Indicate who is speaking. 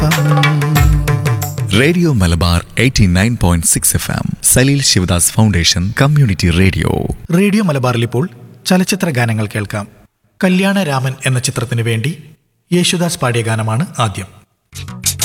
Speaker 1: Radio Malabar 89.6 FM Saleel Sivadas foundation community radio.
Speaker 2: Radio മലബാറിൽ ഇപ്പോൾ ചലച്ചിത്ര ഗാനങ്ങൾ കേൾക്കാം. കല്യാണ രാമൻ എന്ന ചിത്രത്തിനു വേണ്ടി യേശുദാസ് പാടിയ ഗാനമാണ് ആദ്യം.